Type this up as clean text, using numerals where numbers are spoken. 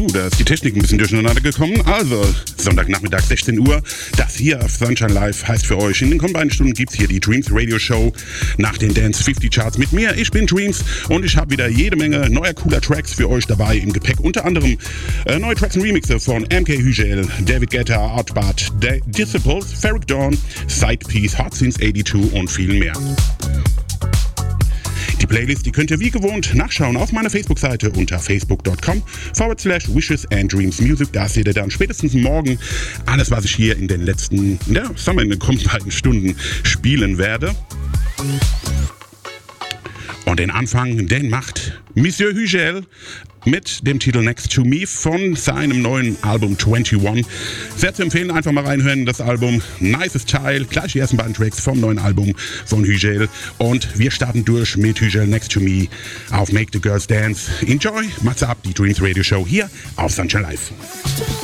da ist die Technik ein bisschen durcheinander gekommen. Also, Sonntagnachmittag 16 Uhr. Das hier auf Sunshine Live heißt für euch, in den kommenden Stunden gibt es hier die Dreams Radio Show nach den Dance 50 Charts mit mir. Ich bin Dreams und ich habe wieder jede Menge neuer cooler Tracks für euch dabei im Gepäck. Unter anderem neue Tracks und Remixe von MK Hügel, David Guetta, Artbart, Disciples, Ferric Dawn, Sidepiece, Hot Since 82 und viel mehr. Die Playlist, die könnt ihr wie gewohnt nachschauen auf meiner Facebook-Seite unter facebook.com/wishes&dreamsmusic. Da seht ihr dann spätestens morgen alles, was ich hier in den letzten, in den kommenden beiden Stunden spielen werde. Und den Anfang, den macht Monsieur Hügel mit dem Titel Next to Me von seinem neuen Album 21. Sehr zu empfehlen, einfach mal reinhören, das Album. Nices Teil, gleich die ersten beiden Tracks vom neuen Album von Hügel. Und wir starten durch mit Hügel Next to Me auf Make the Girls Dance. Enjoy, macht's ab, die Dreams Radio Show hier auf Sunshine Live.